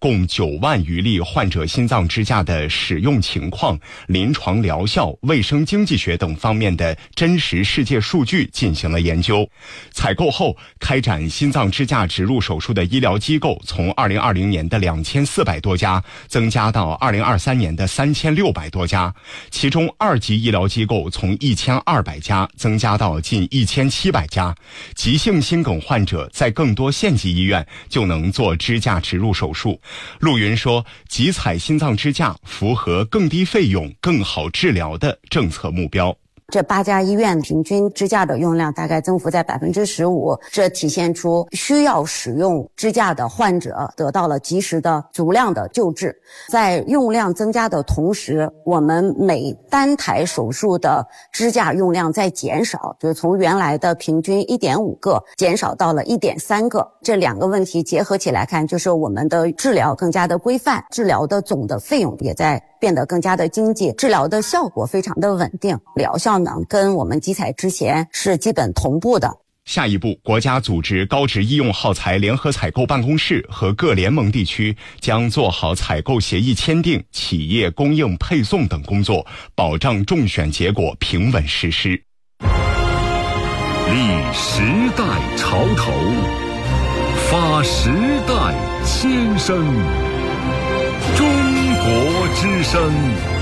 共9万余例患者心脏支架的使用情况、临床疗效、卫生经济学等方面的真实世界数据进行了研究。采购后开展心脏支架植入手术的医疗机构从2020年的2400多家增加到2023年的3600多家，其中2级医疗机构从1200家增加到近1700家。急性心梗患者在更多县级医院就能做支架植入手术。陆云说，集采心脏支架符合更低费用、更好治疗的政策目标。 这8家医院平均支架的用量大概增幅在 15%， 这体现出需要使用支架的患者得到了及时的足量的救治。在用量增加的同时，我们每单台手术的支架用量在减少，就是从原来的平均 1.5 个减少到了 1.3个。这2个问题结合起来看，就是我们的治疗更加的规范，治疗的总的费用也在变得更加的经济，治疗的效果非常的稳定，疗效呢跟我们集采之前是基本同步的。 下一步，国家组织高值医用耗材联合采购办公室和各联盟地区将做好采购协议签订、企业供应配送等工作，保障中选结果平稳实施。 立时代潮头，发时代千声，中国之声。